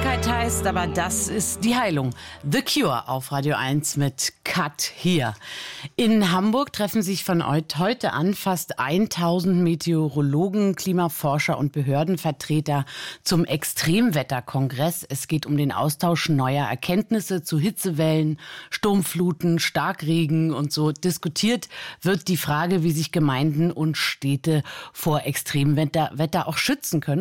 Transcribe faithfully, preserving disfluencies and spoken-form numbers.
Krankheit heißt, aber das ist die Heilung. The Cure auf Radio eins mit Cut hier. In Hamburg treffen sich von heute an fast tausend Meteorologen, Klimaforscher und Behördenvertreter zum Extremwetterkongress. Es geht um den Austausch neuer Erkenntnisse zu Hitzewellen, Sturmfluten, Starkregen und so. Diskutiert wird die Frage, wie sich Gemeinden und Städte vor Extremwetter Wetter auch schützen können.